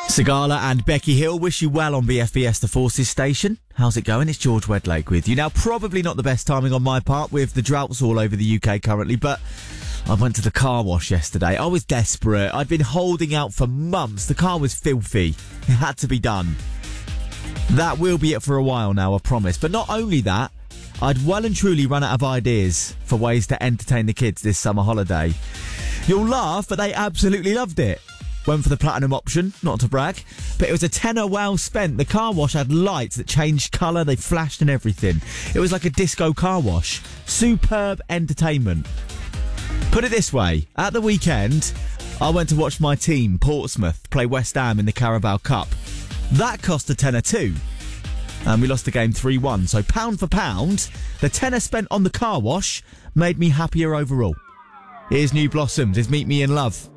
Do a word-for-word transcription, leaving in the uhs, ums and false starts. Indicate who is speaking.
Speaker 1: Sigala and Becky Hill wish you well on B F B S The Forces station. How's it going? It's George Wedlake with you. Now, probably not the best timing on my part with the droughts all over the U K currently, but I went to the car wash yesterday. I was desperate. I'd been holding out for months. The car was filthy. It had to be done. That will be it for a while now, I promise. But not only that, I'd well and truly run out of ideas for ways to entertain the kids this summer holiday. You'll laugh, but they absolutely loved it. Went for the platinum option, not to brag, but it was a tenner well spent. The car wash had lights that changed colour, they flashed and everything. It was like a disco car wash. Superb entertainment. Put it this way, at the weekend, I went to watch my team, Portsmouth, play West Ham in the Carabao Cup. That cost a tenner too. And we lost the game three one. So pound for pound, the tenner spent on the car wash made me happier overall. Here's New Blossoms, it's Meet Me in Love.